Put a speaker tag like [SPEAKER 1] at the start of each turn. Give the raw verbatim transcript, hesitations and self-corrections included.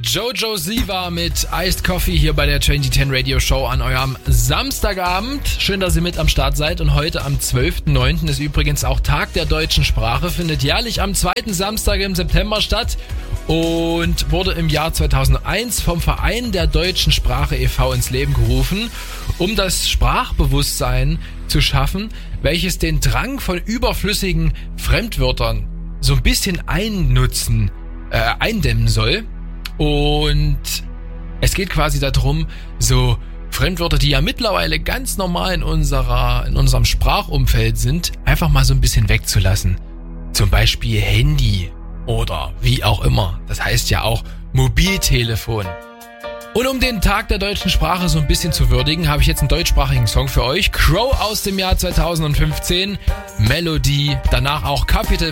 [SPEAKER 1] Jojo Siva mit Iced Coffee hier bei der zwanzig zehn Radio Show an eurem Samstagabend. Schön, dass ihr mit am Start seid. Und heute am zwölften neunten ist übrigens auch Tag der deutschen Sprache. Findet jährlich am zweiten Samstag im September statt und wurde im Jahr zweitausendeins vom Verein der deutschen Sprache e V ins Leben gerufen, um das Sprachbewusstsein zu schaffen, welches den Drang von überflüssigen Fremdwörtern so ein bisschen einnutzen, äh, eindämmen soll. Und es geht quasi darum, so Fremdwörter, die ja mittlerweile ganz normal in unserer, in unserem Sprachumfeld sind, einfach mal so ein bisschen wegzulassen. Zum Beispiel Handy oder wie auch immer. Das heißt ja auch Mobiltelefon. Und um den Tag der deutschen Sprache so ein bisschen zu würdigen, habe ich jetzt einen deutschsprachigen Song für euch. Crow aus dem Jahr zweitausendfünfzehn, Melody, danach auch Capital